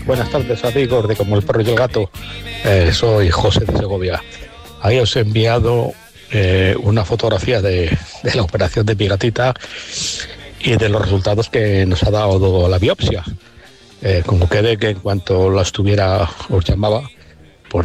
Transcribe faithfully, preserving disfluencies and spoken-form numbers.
Buenas tardes, amigos de Como el Perro y el Gato. Eh, soy José de Segovia. Ahí os he enviado eh, una fotografía de, de la operación de mi gatita y de los resultados que nos ha dado la biopsia. Eh, como quedé que en cuanto las tuviera os llamaba,